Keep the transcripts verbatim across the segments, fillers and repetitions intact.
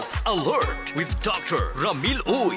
Health Alert with Doctor Ramil Uy.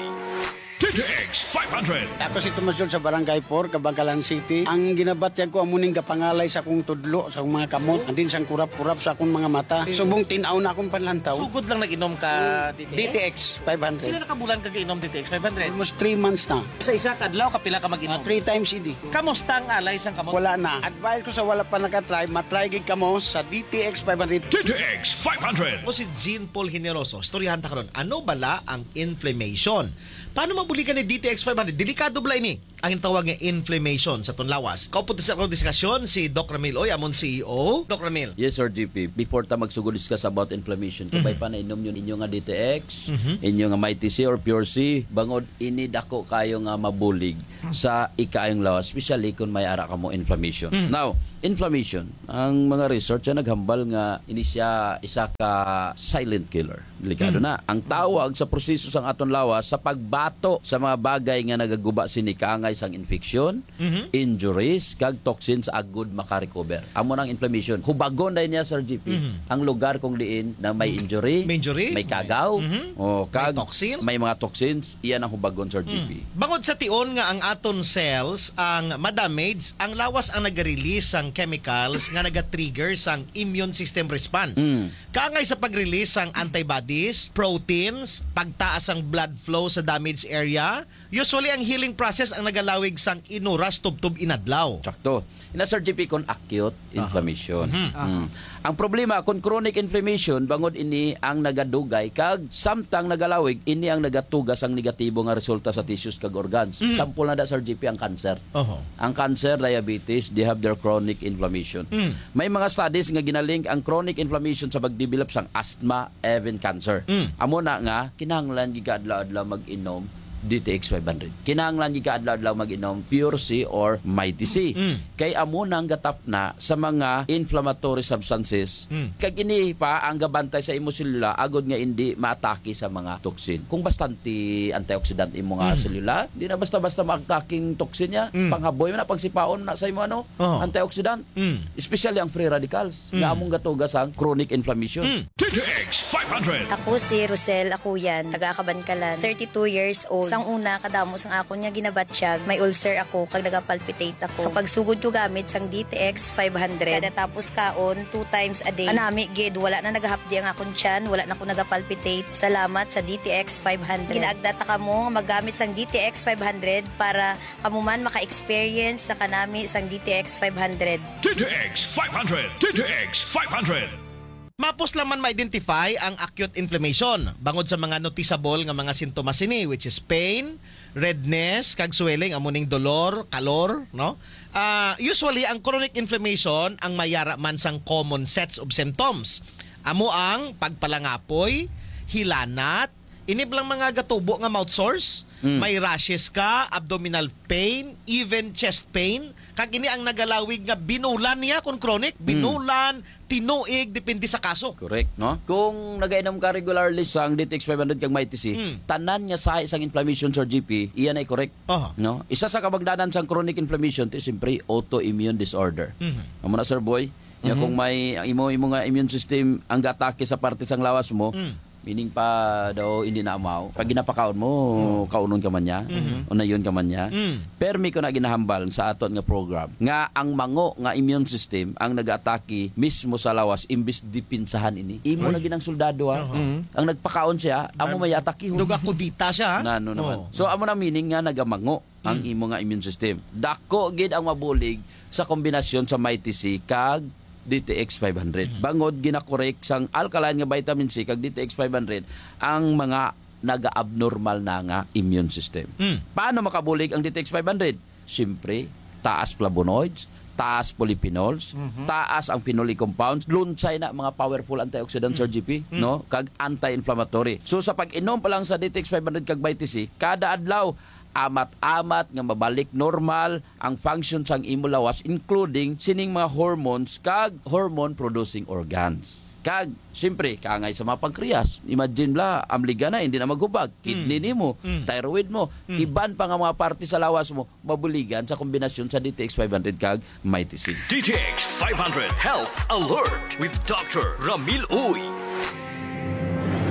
D T X five hundred. Ako si Tumasyon sa Barangay four, Kabangkalan City. Ang ginabatyag ko amuning kapangalay sa akong tudlo, sa akong mga kamot, andin sang kurap-kurap sa akong mga mata. Subong tinaw na akong panlantaw. Sugod lang nag-inom ka D T X? D T X five Pila hundred. nakabulan ka kainom D T X five hundred? Almost three months na. Sa isa kadlaw kapila ka Uh, mag-inom? three times a day. Kamusta ang alay sang kamot? Wala na. Advice ko sa wala pa nakatry, matry gig kamo sa D T X five hundred. D T X five hundred. O si Jean Paul Generoso, storyahan ta karon. Ano bala ang inflammation? Paano mabuligan ni D T X five hundred? Delikado bala ini ang tawag nga inflammation sa tunlawas. Kaupo sa akong diskusyon si Doc Ramil Oy, amon C E O. Doc Ramil. Yes, Sir G P. Before ta magsugod discuss about inflammation, kabay pa na inom yun inyo nga D T X, inyo nga Mighty C or Pure C, bangod ini dako kayo nga mabulig sa ikaayong lawas, especially kung may ara ka mo inflammation. Now, inflammation, ang mga research na naghambal nga ini siya isa ka silent killer. Delikado na. Ang tawag sa proseso sang aton lawas sa pagbato sa mga bagay nga nagaguba sini kaangay sang infection, injuries, kag toxins agud makarecover. Amo nang inflammation. Hubagon dahil niya, Sir G P, ang lugar kung diin na may injury, May injury? may kagaw, o kag May toxin? may mga toxins, iyan ang hubagon, Sir G P. Bangod sa tion nga ang aton cells ang madamage, ang lawas ang nag-release sang chemicals nga naga-trigger sang immune system response. Mm. Kaangay sa pag-release sang antibodies, proteins, pagtaas ang blood flow sa damaged area, usually ang healing process ang nagalawig sang inuras tubtub inadlaw. Sakto. Ina, Sir G P, kon acute inflammation. Mm. Ang problema, kung chronic inflammation, bangod ini ang nagadugay, kag samtang nagalawig, ini ang nagatugas ang negatibo nga resulta sa tissues kag organs. Sample na da, Sir G P, ang cancer. Oho. Ang cancer, diabetes, they have their chronic inflammation. Mm. May mga studies nga ginalink ang chronic inflammation sa pagdevelop sang asthma, even cancer. Mm. Amo na nga, kinahanglan giga adlaw-adlaw mag-inom D T X five hundred. Kinahanglan giga adlaw-adlaw mag-inom Pure C or Mighty C. Mm. Kay amo nang gatap na sa mga inflammatory substances. Mm. Kag ini pa ang gabantay sa imo selula agod nga hindi maatake sa mga toxin. Kung bastanti antioxidant imo nga selula, di na basta-basta maataking toxin niya. Mm. Panghaboy mo na pagsipaon na sa imo ano, Oo. antioxidant. Mm. Especially ang free radicals. Nga among gatugas ang chronic inflammation. Mm. D T X five hundred. Ako si Rosel Akuyan, taga-Kabangkalan, thirty-two years old. Sang una, kadamos ang ako niya ginabatsyag, may ulcer ako, kag nagapalpitate ako. Sa pagsugod ko gamit sang D T X five hundred, kada tapos kaon, two times a day. Anami, gid, wala na nagahapdi ang akong tiyan, wala na ako nagapalpitate. Salamat sa D T X five hundred. Ginaagdata ka mo, magamit sang D T X five hundred para kamuman maka-experience sa kanami sang D T X five hundred. D T X five hundred. D T X five hundred. Mapos laman ma-identify ang acute inflammation bangod sa mga noticeable nga mga sintomas ini, which is pain, redness, kag swelling, amuning dolor, kalor, no? Ah, usually ang chronic inflammation ang mayara man sang common sets of symptoms. Amo ang pagpalangapoy, hilanat, iniblang mga gatubo nga mouth sores, Mm. may rashes ka, abdominal pain, even chest pain. Kag ini ang nagalawig nga binulan niya kung chronic, binulan, tinuig, depende sa kaso. Correct, no? Kung nagainom ka regularly sang D T X five hundred kag Mighty C, Mm. tanan niya sa isang inflammation, Sir G P, iyan ay correct. Aha. No? Isa sa kabagdanan sang chronic inflammation, ti siyempre autoimmune disorder. Mhm. Amo na, Sir Boy. Ya, kung may ang imo imo nga immune system ang gatake sa parte sang lawas mo, Mm. meaning pa daw hindi na amaw. Pag ginapakaon mo, kaunon ka man niya, o na yun ka man niya. Mm. Permi ko na ginahambal sa aton nga program nga ang mango nga immune system ang nag-atake mismo sa lawas imbis dipinsahan ini. Imo na ginang soldado ha. Ang nagpakaon siya, amo may atake. Duga kudita siya, ha? Nano naman. Oo. So amo na meaning nga nagamango ang imo nga immune system. Dako gid ang mabulig sa kombinasyon sa Mighty C kag D T X five hundred. Bangod ginakorek sang alkaline nga vitamin C kag D T X five hundred ang mga naga-abnormal na nga immune system. Mm. Paano makabulig ang D T X five hundred? Siyempre, taas flavonoids, taas polyphenols, taas ang phenolic compounds, lunsay na mga powerful antioxidants, Sir G P, no? Kag anti-inflammatory. So sa pag-inom pa lang sa D T X five hundred kag Mighty C, kada adlaw amat-amat nga mabalik normal ang function sang imo lawas, including sining mga hormones kag hormone producing organs. Kag siyempre kaangay sa mga pankreas, imagine bla amliga na hindi na maghubag, kidney nimo, thyroid mo, iban pa nga mga parte sa lawas mo mabuligan sa kombinasyon sa D T X five hundred kag Mighty C. D T X five hundred Health Alert with Doctor Ramil Uy.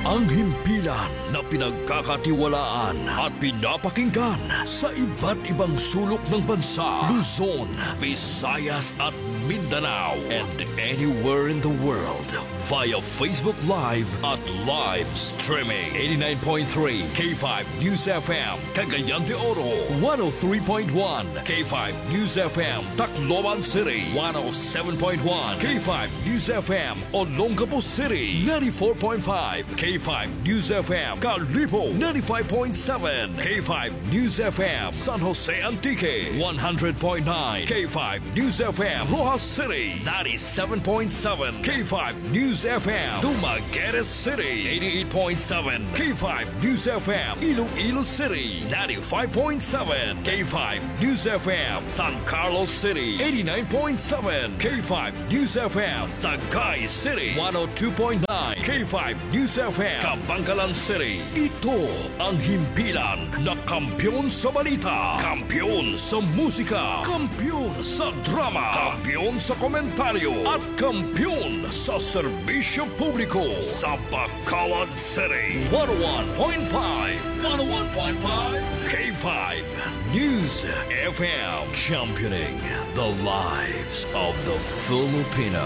Ang himpilan na pinagkakatiwalaan at pinapakinggan sa iba't ibang sulok ng bansa, Luzon, Visayas at Mindanao, and anywhere in the world via Facebook Live at live streaming. eighty-nine point three K five News F M, Cagayan de Oro. one oh three point one K five News F M, Tacloban City. one oh seven point one K five News F M, Olongapo City. ninety-four point five K five News F M, Calibo. ninety-five point seven K five News F M, San Jose Antique. one hundred point nine K five News F M, Rojas City. ninety-seven point seven K five News F M, Dumaguete City. eighty-eight point seven K five News F M, Iloilo City. ninety-five point seven K five News F M, San Carlos City. eighty-nine point seven K five News F M, Sagay City. one oh two point nine K five News F M, Kabangkalan City. Ito ang himpilan na kampyon sa balita, kampyon sa musika, kampyon sa drama, kampyon sa komentaryo, at kampyon sa serbisyo publiko sa Bacolod City. one oh one point five one oh one point five K five News F M, championing the lives of the Filipino.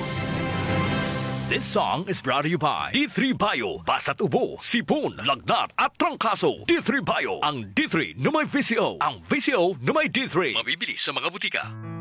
This song is brought to you by D three Bio. Basta't ubo, sipon, lagnat at trangkaso. D three Bio. Ang D three na may V C O. Ang V C O na may D three. Mabibili sa mga butika.